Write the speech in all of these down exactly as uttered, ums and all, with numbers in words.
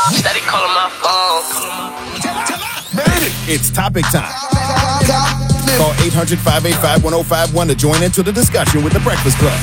Steady calling my phone. It's topic time. Call eight hundred, five eight five, one oh five one to join into the discussion with The Breakfast Club.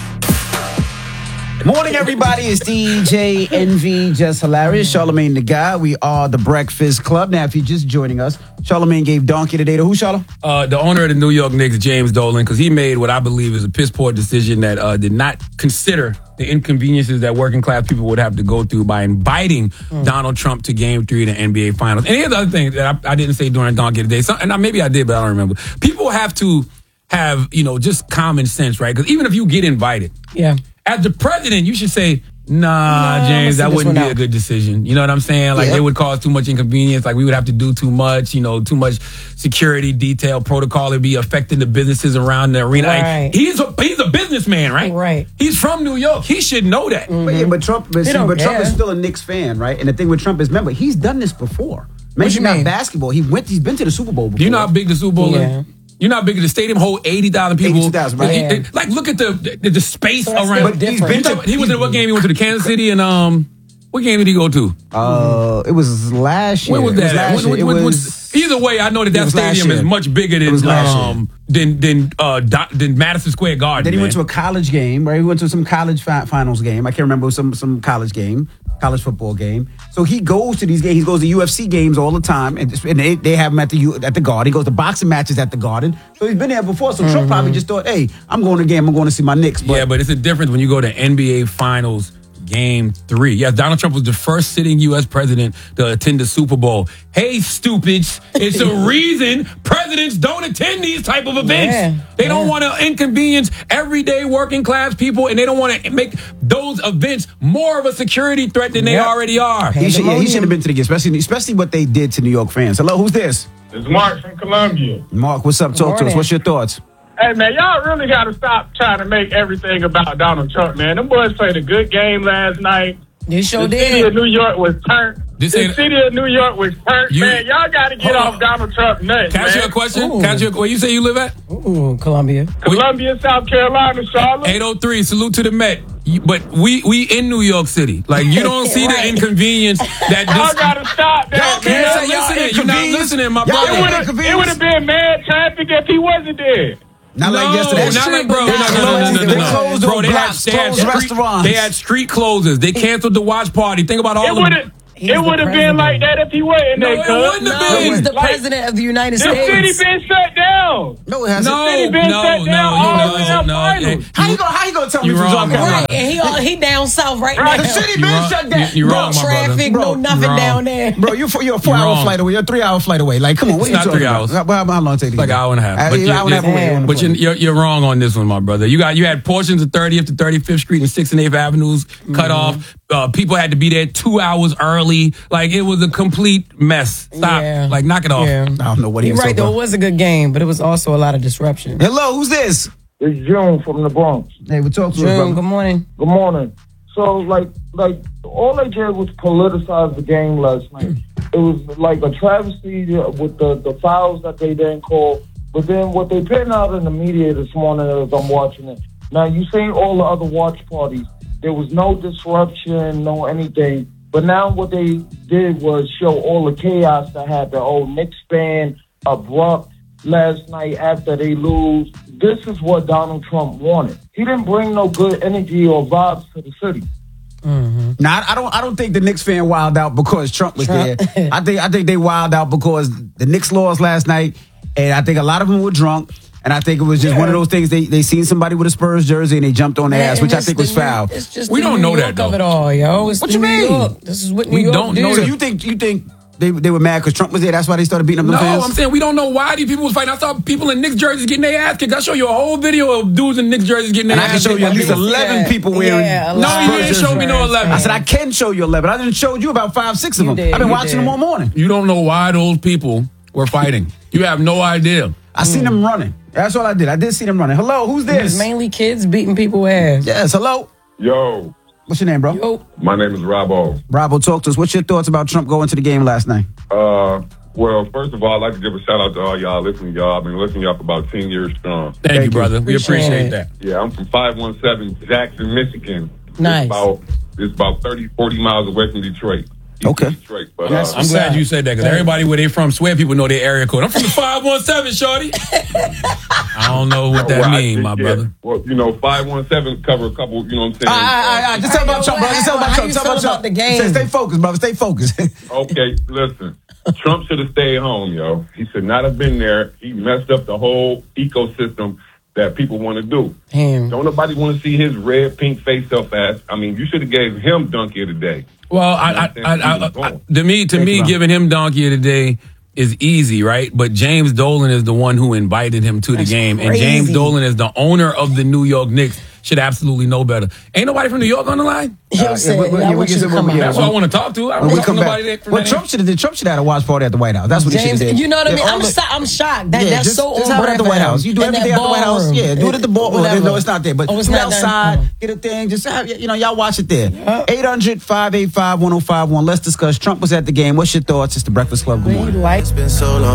Morning, everybody. It's D J Envy, Just Hilarious, Charlamagne the Guy. We are The Breakfast Club. Now, if you're just joining us, Charlamagne gave Donkey today to who, Charla? Uh, the owner of the New York Knicks, James Dolan, because he made what I believe is a piss-poor decision that uh, did not consider the inconveniences that working-class people would have to go through by inviting mm. Donald Trump to Game three of the N B A Finals. And here's the other thing that I, I didn't say during Donkey today, so, and I, maybe I did, but I don't remember. People have to have, you know, just common sense, right? Because even if you get invited, yeah, as the president, you should say, Nah, no, James, that wouldn't be out. a good decision. You know what I'm saying? Like, yeah. It would cause too much inconvenience. Like, we would have to do too much, you know, too much security, detail, protocol. It'd be affecting the businesses around the arena. Right. Like, he's a he's a businessman, right? Right. He's from New York. He should know that. Mm-hmm. But, yeah, but Trump, but, see, but Trump is still a Knicks fan, right? And the thing with Trump is, remember, he's done this before. Maybe not mean? basketball. He went. He's been to the Super Bowl before. Do you know how big the Super Bowl yeah. is? You know how big the stadium hold eighty thousand people. eighty thousand, right? Yeah. Like, look at the the, the space so around. But he's been to, he was in what game? He went to the Kansas City and um. What game did he go to? Uh, it was last year. Where was that? It was when, when, when, was, either way, I know that that stadium is much bigger than um than than uh than Madison Square Garden. Then he man. went to a college game, right? He went to some college fi- finals game. I can't remember some some college game, college football game. So he goes to these games. He goes to U F C games all the time, and, and they, they have him at the U, at the Garden. He goes to boxing matches at the Garden. So he's been there before. So mm-hmm. Trump probably just thought, "Hey, I'm going to a game. I'm going to see my Knicks." But, yeah, but it's a difference when you go to N B A Finals. Game three. Yes, Donald Trump was the first sitting U S president to attend the Super Bowl. Hey, stupids, it's a reason presidents don't attend these type of events. Yeah, they yeah. don't want to inconvenience everyday working class people, and they don't want to make those events more of a security threat than they yep. already are. He should, yeah, he should have been to the game, especially, especially what they did to New York fans. Hello, who's this? It's Mark from Columbia. Mark, what's up? Talk to us. What's your thoughts? Hey, man, y'all really got to stop trying to make everything about Donald Trump, man. Them boys played a good game last night. They sure the did. The city of New York was turned. The city of New York was turned. You, man, y'all got to get off on. Donald Trump nuts, Can I ask man. you a question? Ooh. Can I ask you a, where you say you live at? Ooh, Columbia. Columbia, South Carolina, Charlotte. eight oh three, salute to the Met. But we we in New York City. Like, you don't see right. the inconvenience that this... Y'all got to stop that, You're man. not listening. You're not listening, my brother. It would have been mad traffic if he wasn't there. Not no, like yesterday. Not like, bro. No, no, no, no, no, no, They closed bro, they blocks, had, they had closed street, restaurants. They had street closures. They canceled the watch party. Think about all it of them. It would have been like that if he wasn't no, there, cuz. It wouldn't have no, been. he's the like, president of the United the States. The city been shut down. No, it hasn't. No, the city been no, shut no, down no, all no, the no, no, no. How you gonna how you gonna tell me you from wrong, South Carolina? Right, and he all, he down south right, right. now. The city you been wrong, shut down. You, you're no wrong, my traffic, brother. no nothing wrong. down there. Bro, you're, you're a four You're hour wrong. flight away. You're a three hour flight away. Like, come on, what It's are you not three talking hours. about? How, how long it take to Like an hour and a half. Uh, But, yeah, you're, hour and a half away. but you're, you're, you're wrong on this one, my brother. You got you had portions of thirtieth to thirty-fifth Street and sixth and eighth Avenues cut Mm-hmm. off. Uh, people had to be there two hours early. Like, it was a complete mess. Stop. Yeah. Like, knock it off. Yeah. I don't know what he You're was right, talking though. It about. was a good game, but it was also a lot of disruption. Hello, who's this? It's June from the Bronx. Hey, we'll talk to June, us, brother. good morning. Good morning. So, like, like all they did was politicize the game last night. It was like a travesty with the, the fouls that they didn't call. But then what they putting out in the media this morning as I'm watching it. Now, you seen all the other watch parties. There was no disruption, no anything. But now what they did was show all the chaos that happened. Oh, Knicks fan abrupt last night after they lose. This is what Donald Trump wanted. He didn't bring no good energy or vibes to the city. Mm-hmm. Now, I don't. I don't think the Knicks fan wilded out because Trump was Trump. there. I think. I think they wilded out because the Knicks lost last night, and I think a lot of them were drunk. And I think it was just yeah. one of those things. They they seen somebody with a Spurs jersey and they jumped on their Man, ass, which I think was foul. It's just We the don't New know York that, though. Of it all, yo. It's What the you New mean? York. This is what New We York don't do. know So that. you think you think they they were mad because Trump was there? That's why they started beating up them No, fans? I'm saying we don't know why these people was fighting. I saw people in Knicks jerseys getting their ass kicked. I'll show you a whole video of dudes in Knicks jerseys getting their And I ass can kicked. show you at least eleven Yeah. people wearing. Yeah, a No, lot. you didn't show me no eleven. I said I can show you eleven. I didn't show you about five, six of You them. did, I've been you watching did. them all morning. You don't know why those people were fighting. You have no idea. I seen them running. That's all I did. I did see them running. Hello, who's It's this? mainly kids beating people ass. Yes, hello. Yo, What's your name, bro? Yo. my name is Robbo. Bravo, talk to us. What's your thoughts about Trump going to the game last night? Uh, well, first of all, I'd like to give a shout out to all y'all listening to y'all. I've been listening to y'all for about ten years strong. Thank, Thank you, you. brother. We Appreciate appreciate it. that. Yeah, I'm from five one seven Jackson, Michigan. Nice. It's about, it's about thirty, forty miles away from Detroit. Okay. Detroit. But, That's uh, I'm glad you said that because Thank everybody where they from swear people know their area code. I'm from the five one seven, shorty. I don't know what that well, I mean, think, my yeah, brother. Well, you know, five one seven cover a couple, you know what I'm saying? All right, all right, all right. Just tell about Trump, brother. Just tell about How Trump. you Tell feel about about Trump. the game? Stay, stay focused, brother. Stay focused. Okay, listen. Trump should have stayed home, yo. He should not have been there. He messed up the whole ecosystem that people want to do. Damn. Don't nobody want to see his red, pink face so fast. I mean, you should have gave him donkey of the day. Well, I, I, I, I, I, to me, to me, giving him donkey of the day is easy, right? But James Dolan is the one who invited him to the That's game, and crazy. James Dolan is the owner of the New York Knicks. Should absolutely know better. Ain't nobody from New York on the line. He'll say, we- we- I yeah, we want get you to some- come we- out. That's what I want to talk to. I When don't we talk come to back, nobody there from well, that Trump should have did. Trump should have had a watch party at the White House. That's what he should James, have did. you know what I Yeah, mean? all I'm, the- so, I'm shocked. That, Yeah, that's just, so just on have it at the brand White for House. him. You do In everything that at the White House. ballroom. Yeah, do it at the ball. Well, Whatever. no, it's not there. But Oh, it's do it not done? outside. Oh. Get a thing. Just have, you know, y'all watch it there. eight hundred, five eight five, one oh five one. Let's discuss. Trump was at the game. What's your thoughts? It's the Breakfast Club. Good morning. Like It's been so long.